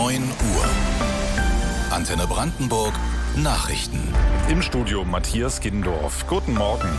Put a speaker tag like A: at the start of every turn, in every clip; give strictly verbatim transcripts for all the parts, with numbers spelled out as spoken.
A: neun Uhr. Antenne Brandenburg Nachrichten.
B: Im Studio Matthias Gindorf. Guten Morgen.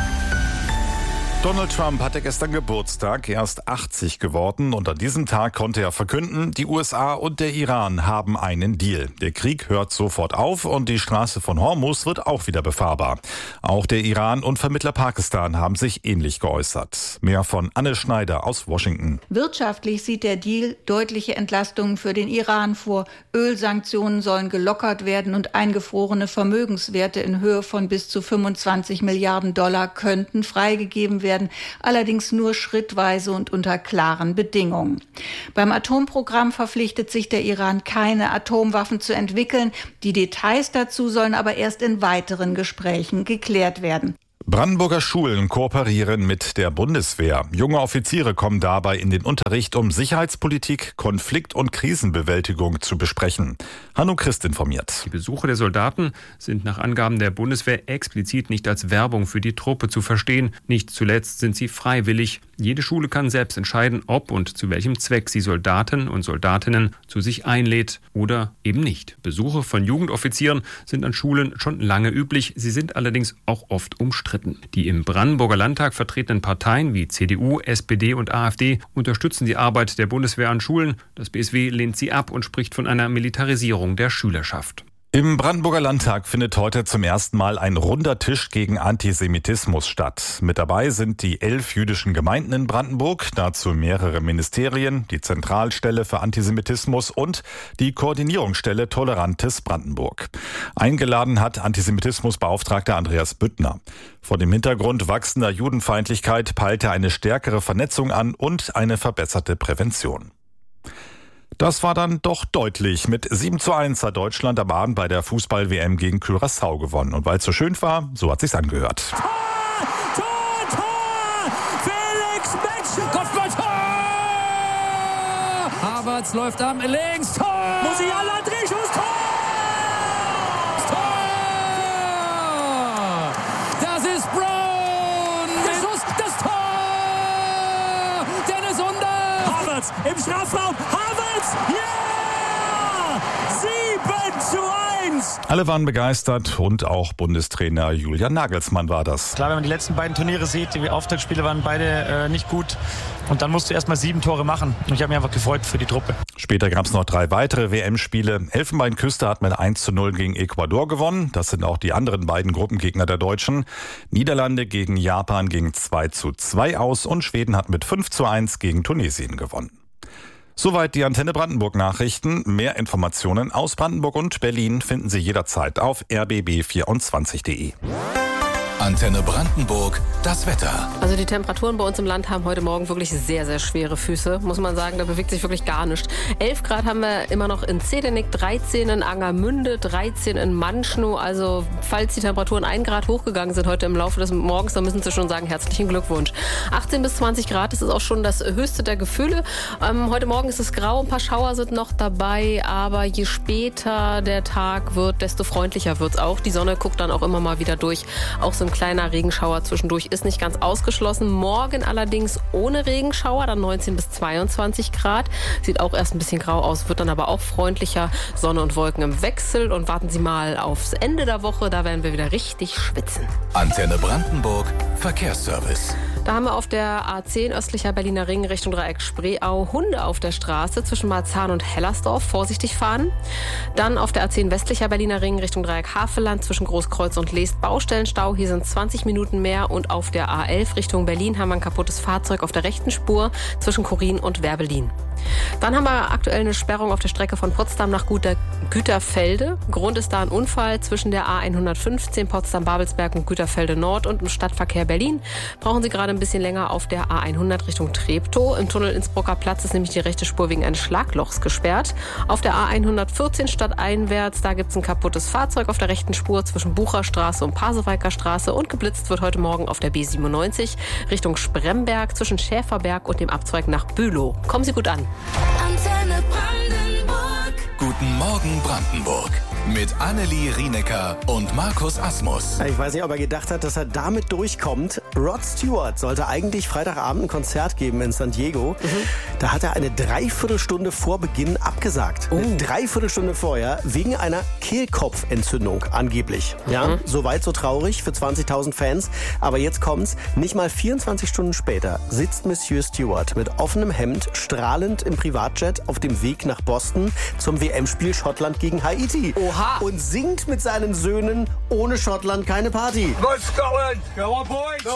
B: Donald Trump hatte gestern Geburtstag, er ist achtzig geworden und an diesem Tag konnte er verkünden, die U S A und der Iran haben einen Deal. Der Krieg hört sofort auf und die Straße von Hormuz wird auch wieder befahrbar. Auch der Iran und Vermittler Pakistan haben sich ähnlich geäußert. Mehr von Anne Schneider aus Washington.
C: Wirtschaftlich sieht der Deal deutliche Entlastungen für den Iran vor. Ölsanktionen sollen gelockert werden und eingefrorene Vermögenswerte in Höhe von bis zu fünfundzwanzig Milliarden Dollar könnten freigegeben werden. Allerdings nur schrittweise und unter klaren Bedingungen. Beim Atomprogramm verpflichtet sich der Iran, keine Atomwaffen zu entwickeln. Die Details dazu sollen aber erst in weiteren Gesprächen geklärt werden.
B: Brandenburger Schulen kooperieren mit der Bundeswehr. Junge Offiziere kommen dabei in den Unterricht, um Sicherheitspolitik, Konflikt- und Krisenbewältigung zu besprechen. Hanno Christ informiert.
D: Die Besuche der Soldaten sind nach Angaben der Bundeswehr explizit nicht als Werbung für die Truppe zu verstehen. Nicht zuletzt sind sie freiwillig. Jede Schule kann selbst entscheiden, ob und zu welchem Zweck sie Soldaten und Soldatinnen zu sich einlädt oder eben nicht. Besuche von Jugendoffizieren sind an Schulen schon lange üblich. Sie sind allerdings auch oft umstritten. Die im Brandenburger Landtag vertretenen Parteien wie C D U, S P D und AfD unterstützen die Arbeit der Bundeswehr an Schulen. Das B S W lehnt sie ab und spricht von einer Militarisierung der Schülerschaft.
B: Im Brandenburger Landtag findet heute zum ersten Mal ein runder Tisch gegen Antisemitismus statt. Mit dabei sind die elf jüdischen Gemeinden in Brandenburg, dazu mehrere Ministerien, die Zentralstelle für Antisemitismus und die Koordinierungsstelle Tolerantes Brandenburg. Eingeladen hat Antisemitismusbeauftragter Andreas Büttner. Vor dem Hintergrund wachsender Judenfeindlichkeit peilt er eine stärkere Vernetzung an und eine verbesserte Prävention. Das war dann doch deutlich. Mit sieben zu eins hat Deutschland am Abend bei der Fußball-W M gegen Curaçao gewonnen. Und weil es so schön war, so hat sich's angehört.
E: Tor, Tor, Tor! Felix Metscher, Kopfballtor! Havertz läuft am links, Tor! Musiala, Drehschuss, Tor! Tor! Das ist Brown! Der Schuss, das Tor! Dennis Under! Havertz im Strafraum, Havertz! Ja! sieben zu eins!
B: Alle waren begeistert und auch Bundestrainer Julian Nagelsmann war das.
F: Klar, wenn man die letzten beiden Turniere sieht, die Auftaktspiele waren beide äh, nicht gut. Und dann musst du erst mal sieben Tore machen. Und ich habe mich einfach gefreut für die Truppe.
B: Später gab es noch drei weitere W M-Spiele. Elfenbeinküste hat mit eins zu null gegen Ecuador gewonnen. Das sind auch die anderen beiden Gruppengegner der Deutschen. Niederlande gegen Japan ging zwei zu zwei aus und Schweden hat mit fünf zu eins gegen Tunesien gewonnen. Soweit die Antenne Brandenburg Nachrichten. Mehr Informationen aus Brandenburg und Berlin finden Sie jederzeit auf r b b vierundzwanzig punkt de.
A: Antenne Brandenburg, das Wetter.
G: Also die Temperaturen bei uns im Land haben heute Morgen wirklich sehr, sehr schwere Füße, muss man sagen. Da bewegt sich wirklich gar nichts. elf Grad haben wir immer noch in Zedenik, dreizehn in Angermünde, dreizehn in Manschnow. Also falls die Temperaturen ein Grad hochgegangen sind heute im Laufe des Morgens, dann müssen Sie schon sagen, herzlichen Glückwunsch. achtzehn bis zwanzig Grad, das ist auch schon das höchste der Gefühle. Ähm, heute Morgen ist es grau, ein paar Schauer sind noch dabei, aber je später der Tag wird, desto freundlicher wird es auch. Die Sonne guckt dann auch immer mal wieder durch. Auch so ein kleiner Regenschauer zwischendurch ist nicht ganz ausgeschlossen. Morgen allerdings ohne Regenschauer, dann neunzehn bis zweiundzwanzig Grad. Sieht auch erst ein bisschen grau aus, wird dann aber auch freundlicher. Sonne und Wolken im Wechsel. Und warten Sie mal aufs Ende der Woche, da werden wir wieder richtig schwitzen.
A: Antenne Brandenburg, Verkehrsservice.
G: Da haben wir auf der A zehn östlicher Berliner Ring Richtung Dreieck Spreeau Hunde auf der Straße zwischen Marzahn und Hellersdorf. Vorsichtig fahren. Dann auf der A zehn westlicher Berliner Ring Richtung Dreieck Havelland zwischen Großkreuz und Leest Baustellenstau. Hier sind zwanzig Minuten mehr. Und auf der A elf Richtung Berlin haben wir ein kaputtes Fahrzeug auf der rechten Spur zwischen Korin und Werbelin. Dann haben wir aktuell eine Sperrung auf der Strecke von Potsdam nach Güter- Güterfelde. Grund ist da ein Unfall zwischen der A hundertfünfzehn Potsdam-Babelsberg und Güterfelde Nord und im Stadtverkehr Berlin. Brauchen Sie gerade ein bisschen länger auf der A hundert Richtung Treptow. Im Tunnel Innsbrucker Platz ist nämlich die rechte Spur wegen eines Schlaglochs gesperrt. Auf der A hundertvierzehn stadteinwärts, da gibt es ein kaputtes Fahrzeug auf der rechten Spur zwischen Bucherstraße und Pasewalker Straße und geblitzt wird heute Morgen auf der B siebenundneunzig Richtung Spremberg zwischen Schäferberg und dem Abzweig nach Bülow. Kommen Sie gut an.
A: Antenne Brandenburg. Guten Morgen Brandenburg. Mit Annelie Rienecker und Markus Asmus.
H: Ich weiß nicht, ob er gedacht hat, dass er damit durchkommt. Rod Stewart sollte eigentlich Freitagabend ein Konzert geben in San Diego. Mhm. Da hat er eine Dreiviertelstunde vor Beginn abgesagt. Oh. Eine Dreiviertelstunde vorher wegen einer Kehlkopfentzündung angeblich. Mhm. Ja, soweit so traurig für zwanzigtausend Fans. Aber jetzt kommt's. Nicht mal vierundzwanzig Stunden später sitzt Monsieur Stewart mit offenem Hemd, strahlend im Privatjet auf dem Weg nach Boston zum W M-Spiel Schottland gegen Haiti.
I: Oha.
H: Und singt mit seinen Söhnen: Ohne Schottland keine Party.
E: Go Scotland! Go on, boys!